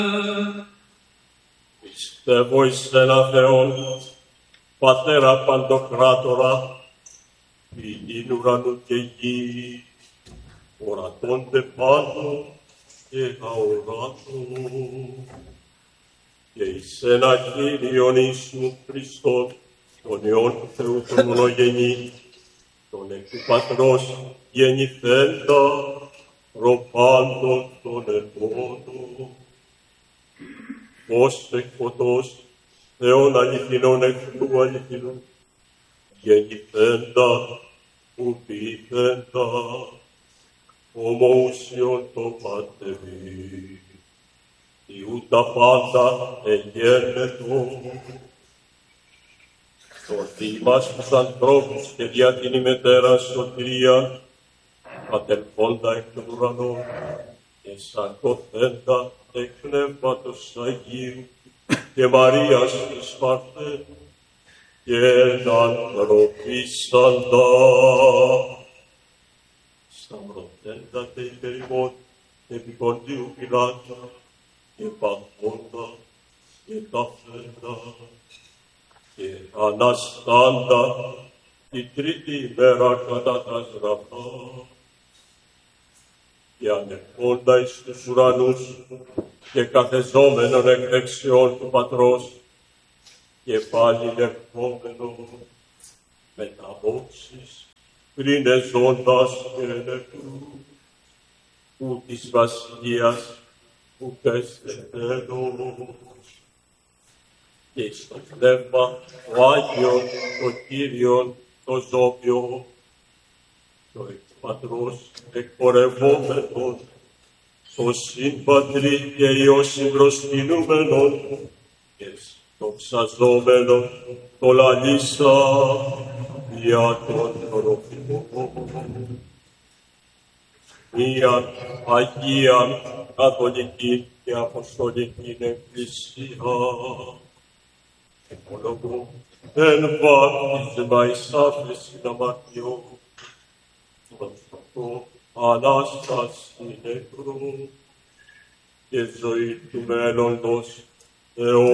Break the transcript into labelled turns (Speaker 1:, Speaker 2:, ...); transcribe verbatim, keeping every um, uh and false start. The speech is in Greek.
Speaker 1: Πιστεύω εις ένα Θεόν, Πατέρα Παντοκράτορα, ποιήν ουρανού και γη, ορατώνται πάντων και αοράτων. Και εις ένα Κύριον Ιησού Χριστόν, τον Υιόν του Θεού τον μονογενή, τον εκ του Πατρός γεννηθέντα, προπάντων των επώνων. Φως εκ φωτός, Θεόν αληθινών εκ του αληθινού, γεννηθέντα, που ποιηθέντα, ομοούσιον το Πατερί. Ιού τα πάντα εγένετο. Σωτήμας τους ανθρώπους και δια την ημετέραν σωτηρία, πατερφόντα εκ των ουρανών και σαρκωθέντα εκ Πνεύματος Αγίου και Μαρίας της Παρθένου και ανθρωπίσαντα. Σταυρωθέντα τε υπέρ ημών επί Ποντίου Πιλάτου και παθώντα και ταφέντα και αναστάντα τη τρίτη ημέρα κατά τα γραφά και ανερχόντα εις τους ουρανούς και καθεζόμενον εκ δεξιών του Πατρός και πάλι ερχόμενον με τα βόξεις πριν εζώντας και νεκρού που της βασιλείας που πέστε τέλος. Και στο πνεύμα το Άγιον, το Κύριον, το Ζώπιο, το εκ Πατρός εκπορευόμενον, το Συμπατρί και Υιό συμπροσκυνούμενον και στο ψαζόμενον το λαλίσα για τον τροφιμόν. Μίαν Αγίαν Καθολική και Αποστολική Εκκλησία, ομολογώ εν βάπτισμα εις άφεσιν αμαρτιών, προσωπώ Ανάσταση νεκρού και ζωή του μέλλοντος Θεού.